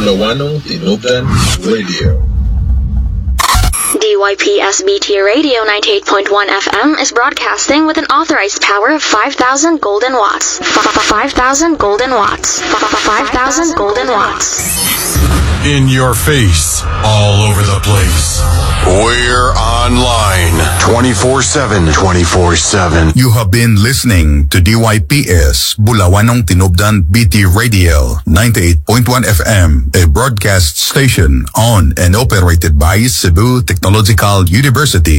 Bulawanong Tinubdan Radio. DYPSBT Radio 98.1 FM is broadcasting with an authorized power of 5,000 golden watts. 5,000 golden watts. 5,000 golden watts. In your face, all over the place. We're online 24/7. 24/7. You have been listening to DYPS Bulawanong Tinubdan BT Radio 98.1 FM, a broadcast station owned and operated by Cebu Technological University.